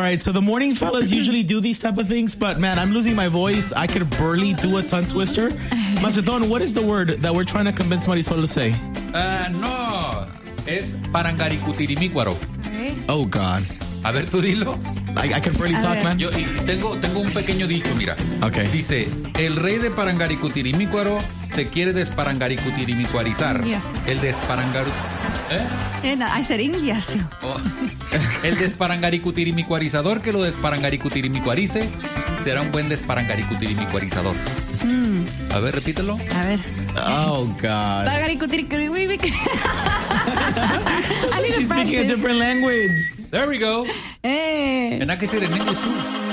right. So the morning fellas usually do these type of things, but man, I'm losing my voice. I could barely do a tongue twister. Macedon, what is the word that we're trying to convince Marisol to say? No, es parangaricutirimícuaro. Oh, God. A ver, tú dilo. I can barely talk, man. Yo tengo un pequeño dicho, mira. Okay. Dice, el rey de parangaricutirimícuaro te quiere desparangaricutirimícuarizar. Yes. El desparangaru... I said Indias. Oh. El desparangaricutirimícuarizador que lo desparangaricutirimícuarice será un buen desparangaricutirimícuarizador. A ver, repítelo. A ver. Oh, God. She's speaking a different language. There we go. Eh. And I can say it in English too.